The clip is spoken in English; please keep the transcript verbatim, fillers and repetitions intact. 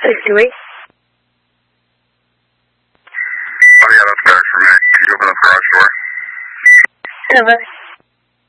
This is Dewey. Oh yeah, that's better for me. Can you open up the garage door? No, but